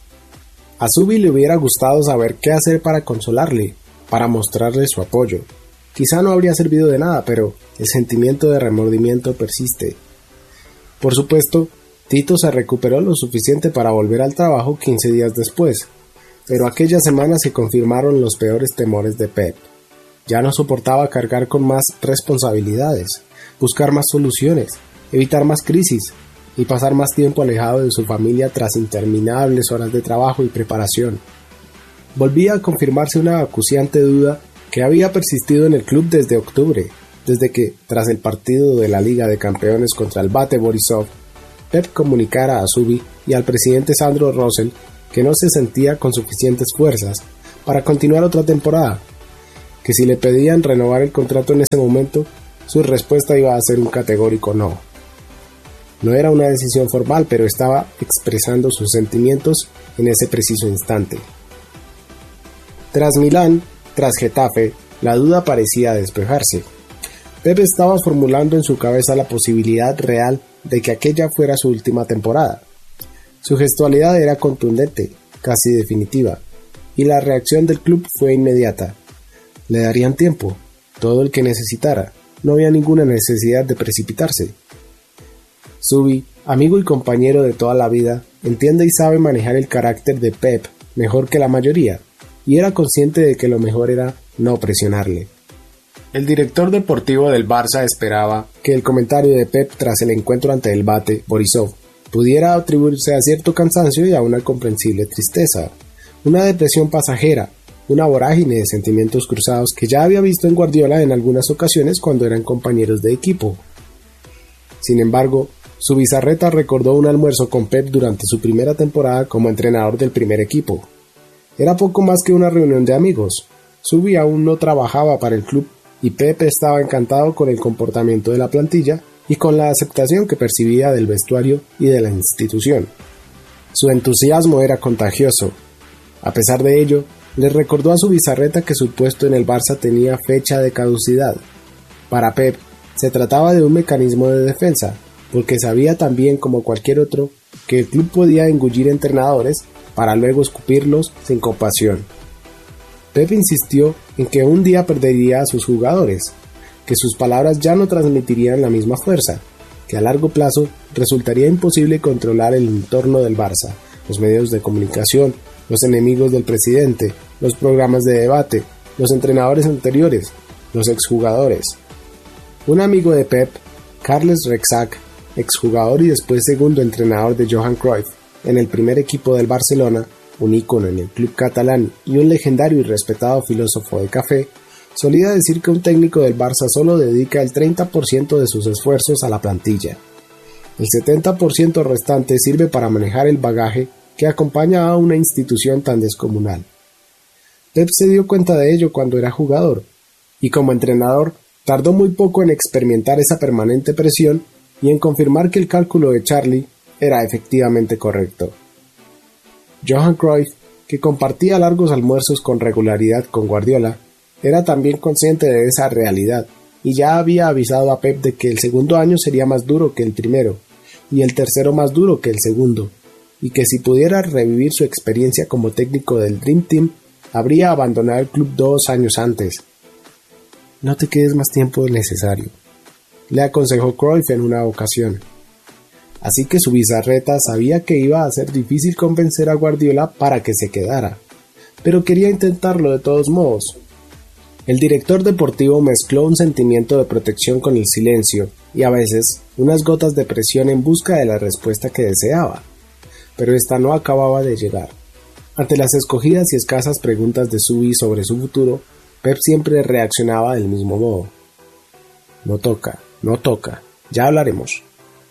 A Zubi le hubiera gustado saber qué hacer para consolarle, para mostrarle su apoyo. Quizá no habría servido de nada, pero el sentimiento de remordimiento persiste. Por supuesto, Tito se recuperó lo suficiente para volver al trabajo 15 días después, pero aquella semana se confirmaron los peores temores de Pep. Ya no soportaba cargar con más responsabilidades, buscar más soluciones, evitar más crisis y pasar más tiempo alejado de su familia tras interminables horas de trabajo y preparación. Volvía a confirmarse una acuciante duda que había persistido en el club desde octubre, desde que, tras el partido de la Liga de Campeones contra el Bate Borisov, Pep comunicara a Zubi y al presidente Sandro Rosell que no se sentía con suficientes fuerzas para continuar otra temporada, que si le pedían renovar el contrato en ese momento, su respuesta iba a ser un categórico no. No era una decisión formal, pero estaba expresando sus sentimientos en ese preciso instante. Tras Milán, tras Getafe, la duda parecía despejarse. Pep estaba formulando en su cabeza la posibilidad real de que aquella fuera su última temporada. Su gestualidad era contundente, casi definitiva, y la reacción del club fue inmediata. Le darían tiempo, todo el que necesitara, no había ninguna necesidad de precipitarse. Subi, amigo y compañero de toda la vida, entiende y sabe manejar el carácter de Pep mejor que la mayoría, y era consciente de que lo mejor era no presionarle. El director deportivo del Barça esperaba que el comentario de Pep tras el encuentro ante el Bate, Borisov, pudiera atribuirse a cierto cansancio y a una comprensible tristeza, una depresión pasajera, una vorágine de sentimientos cruzados que ya había visto en Guardiola en algunas ocasiones cuando eran compañeros de equipo. Sin embargo, Zubizarreta recordó un almuerzo con Pep durante su primera temporada como entrenador del primer equipo. Era poco más que una reunión de amigos. Zubi aún no trabajaba para el club y Pep estaba encantado con el comportamiento de la plantilla y con la aceptación que percibía del vestuario y de la institución. Su entusiasmo era contagioso. A pesar de ello, le recordó a Zubizarreta que su puesto en el Barça tenía fecha de caducidad. Para Pep, se trataba de un mecanismo de defensa, porque sabía también como cualquier otro que el club podía engullir entrenadores para luego escupirlos sin compasión. Pep insistió en que un día perdería a sus jugadores, que sus palabras ya no transmitirían la misma fuerza, que a largo plazo resultaría imposible controlar el entorno del Barça, los medios de comunicación, los enemigos del presidente, los programas de debate, los entrenadores anteriores, los exjugadores. Un amigo de Pep, Carles Rexach, exjugador y después segundo entrenador de Johan Cruyff en el primer equipo del Barcelona, un ícono en el club catalán y un legendario y respetado filósofo de café, solía decir que un técnico del Barça solo dedica el 30% de sus esfuerzos a la plantilla. El 70% restante sirve para manejar el bagaje que acompaña a una institución tan descomunal. Pep se dio cuenta de ello cuando era jugador, y como entrenador tardó muy poco en experimentar esa permanente presión y en confirmar que el cálculo de Charlie era efectivamente correcto. Johan Cruyff, que compartía largos almuerzos con regularidad con Guardiola, era también consciente de esa realidad y ya había avisado a Pep de que el segundo año sería más duro que el primero y el tercero más duro que el segundo, y que si pudiera revivir su experiencia como técnico del Dream Team, habría abandonado el club 2 años antes. No te quedes más tiempo del necesario, le aconsejó Cruyff en una ocasión. Así que Zubizarreta sabía que iba a ser difícil convencer a Guardiola para que se quedara, pero quería intentarlo de todos modos. El director deportivo mezcló un sentimiento de protección con el silencio y a veces unas gotas de presión en busca de la respuesta que deseaba, pero esta no acababa de llegar. Ante las escogidas y escasas preguntas de Zubi sobre su futuro, Pep siempre reaccionaba del mismo modo. No toca, ya hablaremos.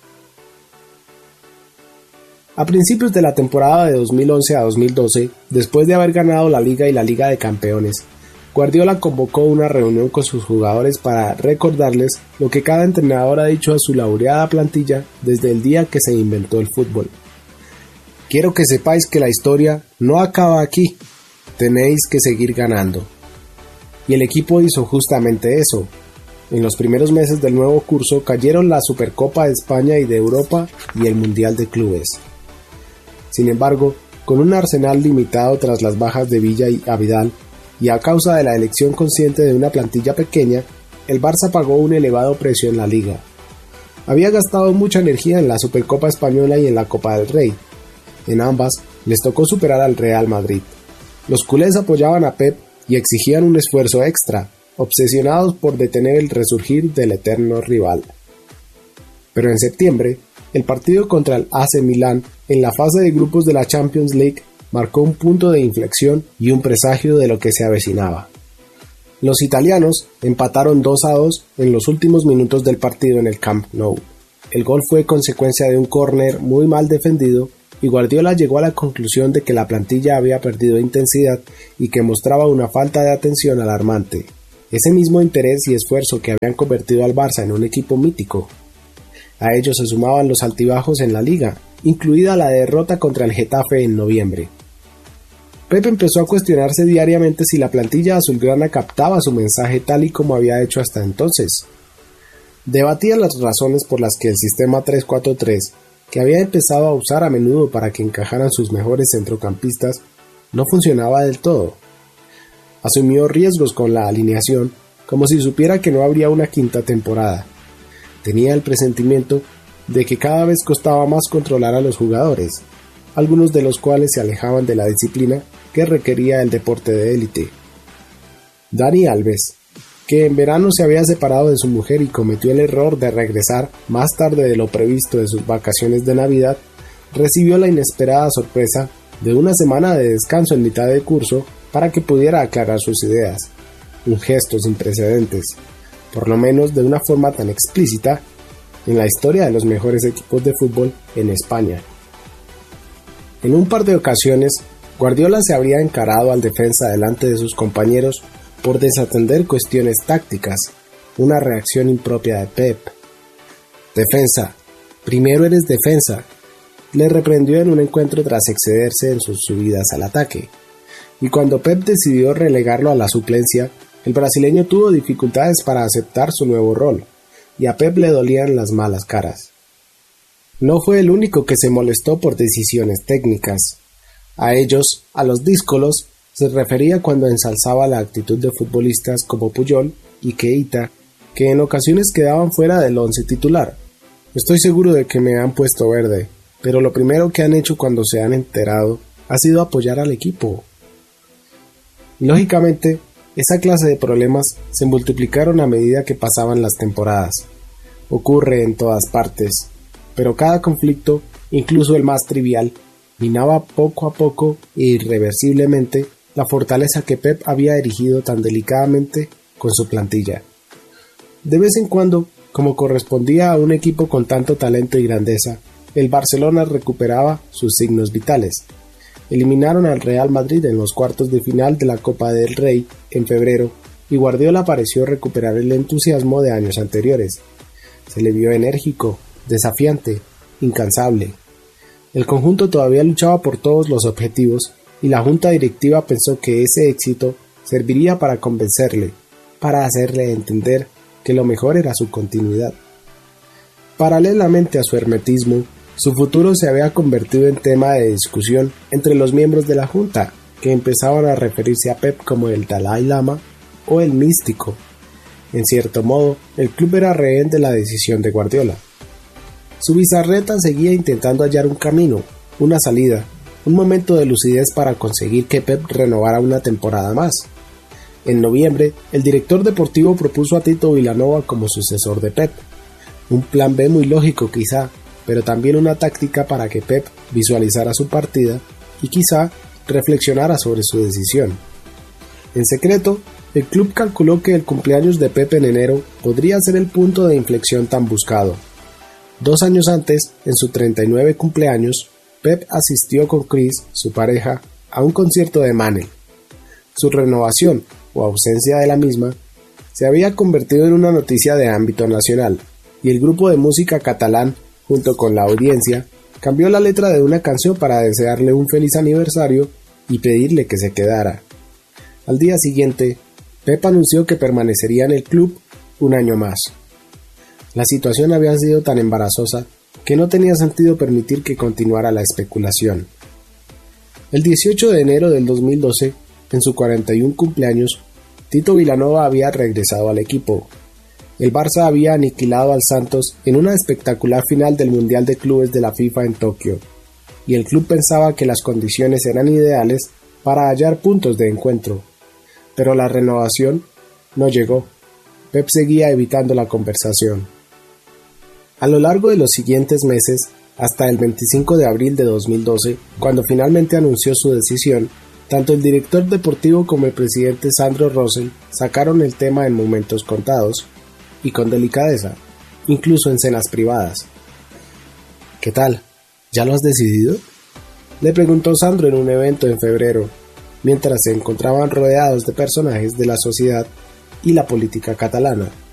A principios de la temporada de 2011 a 2012, después de haber ganado la Liga y la Liga de Campeones, Guardiola convocó una reunión con sus jugadores para recordarles lo que cada entrenador ha dicho a su laureada plantilla desde el día que se inventó el fútbol. Quiero que sepáis que la historia no acaba aquí, tenéis que seguir ganando. Y el equipo hizo justamente eso. En los primeros meses del nuevo curso cayeron la Supercopa de España y de Europa y el Mundial de Clubes. Sin embargo, con un arsenal limitado tras las bajas de Villa y Abidal, y a causa de la elección consciente de una plantilla pequeña, el Barça pagó un elevado precio en la Liga. Había gastado mucha energía en la Supercopa Española y en la Copa del Rey. En ambas les tocó superar al Real Madrid. Los culés apoyaban a Pep y exigían un esfuerzo extra, obsesionados por detener el resurgir del eterno rival. Pero en septiembre, el partido contra el AC Milán en la fase de grupos de la Champions League marcó un punto de inflexión y un presagio de lo que se avecinaba. Los italianos empataron 2-2 en los últimos minutos del partido en el Camp Nou. El gol fue consecuencia de un córner muy mal defendido y Guardiola llegó a la conclusión de que la plantilla había perdido intensidad y que mostraba una falta de atención alarmante. Ese mismo interés y esfuerzo que habían convertido al Barça en un equipo mítico. A ellos se sumaban los altibajos en la liga, incluida la derrota contra el Getafe en noviembre. Pep empezó a cuestionarse diariamente si la plantilla azulgrana captaba su mensaje tal y como había hecho hasta entonces. Debatía las razones por las que el sistema 3-4-3, que había empezado a usar a menudo para que encajaran sus mejores centrocampistas, no funcionaba del todo. Asumió riesgos con la alineación, como si supiera que no habría una quinta temporada. Tenía el presentimiento de que cada vez costaba más controlar a los jugadores, algunos de los cuales se alejaban de la disciplina que requería el deporte de élite. Dani Alves, que en verano se había separado de su mujer y cometió el error de regresar más tarde de lo previsto de sus vacaciones de Navidad, recibió la inesperada sorpresa de una semana de descanso en mitad de curso para que pudiera aclarar sus ideas, un gesto sin precedentes, por lo menos de una forma tan explícita, en la historia de los mejores equipos de fútbol en España. En un par de ocasiones, Guardiola se habría encarado al defensa delante de sus compañeros por desatender cuestiones tácticas, una reacción impropia de Pep. «Defensa, primero eres defensa», le reprendió en un encuentro tras excederse en sus subidas al ataque. Y cuando Pep decidió relegarlo a la suplencia, el brasileño tuvo dificultades para aceptar su nuevo rol, y a Pep le dolían las malas caras. No fue el único que se molestó por decisiones técnicas. A ellos, a los díscolos, se refería cuando ensalzaba la actitud de futbolistas como Puyol y Keita, que en ocasiones quedaban fuera del once titular. Estoy seguro de que me han puesto verde, pero lo primero que han hecho cuando se han enterado ha sido apoyar al equipo. Lógicamente, esa clase de problemas se multiplicaron a medida que pasaban las temporadas. Ocurre en todas partes, pero cada conflicto, incluso el más trivial, minaba poco a poco e irreversiblemente la fortaleza que Pep había erigido tan delicadamente con su plantilla. De vez en cuando, como correspondía a un equipo con tanto talento y grandeza, el Barcelona recuperaba sus signos vitales. Eliminaron al Real Madrid en los cuartos de final de la Copa del Rey en febrero y Guardiola pareció recuperar el entusiasmo de años anteriores. Se le vio enérgico, desafiante, incansable. El conjunto todavía luchaba por todos los objetivos y la junta directiva pensó que ese éxito serviría para convencerle, para hacerle entender que lo mejor era su continuidad. Paralelamente a su hermetismo, su futuro se había convertido en tema de discusión entre los miembros de la junta, que empezaban a referirse a Pep como el Dalai Lama o el místico. En cierto modo, el club era rehén de la decisión de Guardiola. Su bizarreta seguía intentando hallar un camino, una salida, un momento de lucidez para conseguir que Pep renovara una temporada más. En noviembre, el director deportivo propuso a Tito Vilanova como sucesor de Pep. Un plan B muy lógico quizá, pero también una táctica para que Pep visualizara su partida y quizá reflexionara sobre su decisión. En secreto, el club calculó que el cumpleaños de Pep en enero podría ser el punto de inflexión tan buscado. 2 años antes, en su 39 cumpleaños, Pep asistió con Chris, su pareja, a un concierto de Manel. Su renovación, o ausencia de la misma, se había convertido en una noticia de ámbito nacional, y el grupo de música catalán, junto con la audiencia, cambió la letra de una canción para desearle un feliz aniversario y pedirle que se quedara. Al día siguiente, Pep anunció que permanecería en el club un año más. La situación había sido tan embarazosa que no tenía sentido permitir que continuara la especulación. El 18 de enero del 2012, en su 41 cumpleaños, Tito Vilanova había regresado al equipo. El Barça había aniquilado al Santos en una espectacular final del Mundial de Clubes de la FIFA en Tokio, y el club pensaba que las condiciones eran ideales para hallar puntos de encuentro. Pero la renovación no llegó. Pep seguía evitando la conversación. A lo largo de los siguientes meses, hasta el 25 de abril de 2012, cuando finalmente anunció su decisión, tanto el director deportivo como el presidente Sandro Rosell sacaron el tema en momentos contados y con delicadeza, incluso en cenas privadas. ¿Qué tal? ¿Ya lo has decidido? le preguntó Sandro en un evento en febrero, mientras se encontraban rodeados de personajes de la sociedad y la política catalana.